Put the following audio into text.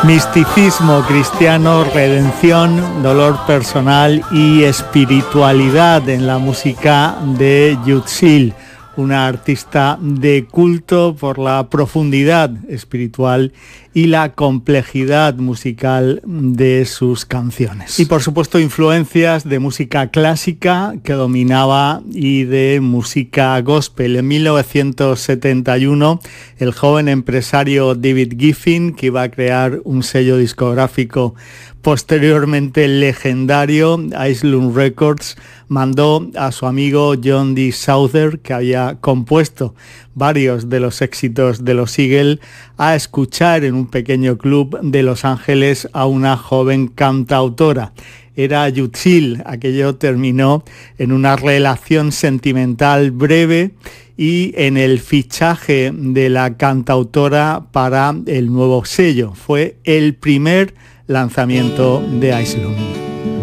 Misticismo cristiano, redención, dolor personal y espiritualidad en la música de Yüksel, una artista de culto por la profundidad espiritual y la complejidad musical de sus canciones. Y por supuesto influencias de música clásica que dominaba y de música gospel. En 1971 el joven empresario David Geffen, que iba a crear un sello discográfico posteriormente legendario, Island Records, mandó a su amigo John D. Souther, que había compuesto varios de los éxitos de los Eagles, a escuchar en un pequeño club de Los Ángeles a una joven cantautora. Era Yüksel. Aquello terminó en una relación sentimental breve y en el fichaje de la cantautora para el nuevo sello. Fue el primer lanzamiento de Island.